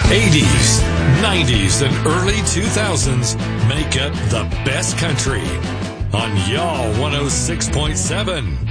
80s, 90s, and early 2000s make up the best country on Y'all 106.7.